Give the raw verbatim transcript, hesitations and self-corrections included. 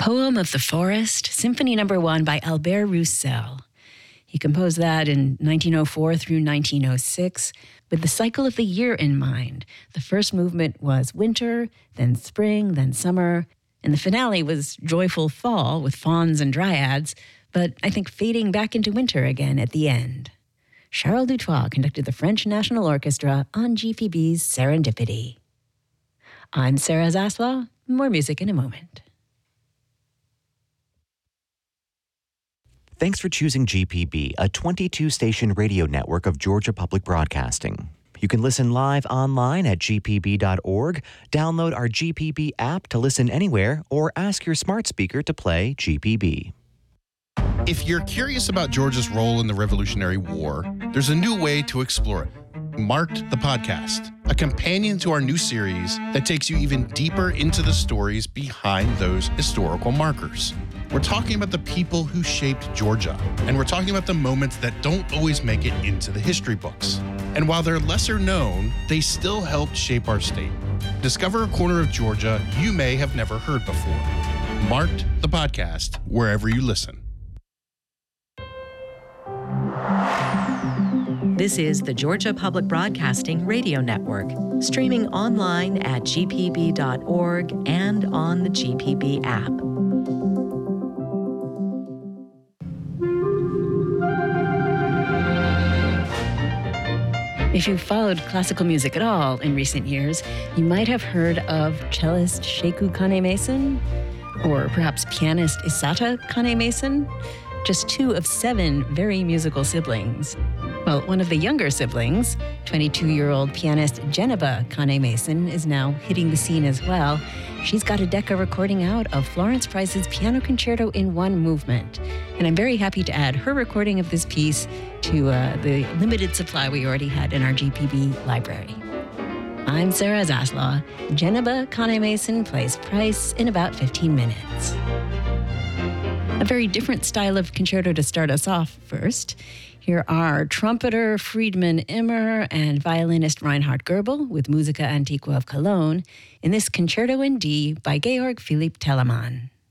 Poem of the Forest, Symphony Number One by Albert Roussel. He composed that in nineteen oh four through nineteen oh six with the cycle of the year in mind. The first movement was winter, then spring, then summer, and the finale was joyful fall with fauns and dryads, but I think fading back into winter again at the end. Charles Dutoit conducted the French National Orchestra on G P B's Serendipity. I'm Sarah Zaslaw. More music in a moment. Thanks for choosing G P B, a twenty-two station radio network of Georgia Public Broadcasting. You can listen live online at g p b dot org, download our G P B app to listen anywhere, or ask your smart speaker to play G P B. If you're curious about Georgia's role in the Revolutionary War, there's a new way to explore it. Marked the Podcast, a companion to our new series that takes you even deeper into the stories behind those historical markers. We're talking about the people who shaped Georgia, and we're talking about the moments that don't always make it into the history books. And while they're lesser known, they still helped shape our state. Discover a corner of Georgia you may have never heard before. Marked the Podcast, wherever you listen. This is the Georgia Public Broadcasting Radio Network, streaming online at g p b dot org and on the G P B app. If you've followed classical music at all in recent years, you might have heard of cellist Sheku Kane-Mason, or perhaps pianist Isata Kane-Mason, just two of seven very musical siblings. Well, one of the younger siblings, twenty-two-year-old pianist Geneba Kane-Mason, is now hitting the scene as well. She's got a Decca recording out of Florence Price's Piano Concerto in One Movement. And I'm very happy to add her recording of this piece to uh, the limited supply we already had in our G P B library. I'm Sarah Zaslaw. Geneba Kane-Mason plays Price in about fifteen minutes. A very different style of concerto to start us off first. Here are trumpeter Friedman Immer and violinist Reinhard Goebel with Musica Antiqua of Cologne in this Concerto in D by Georg Philipp Telemann.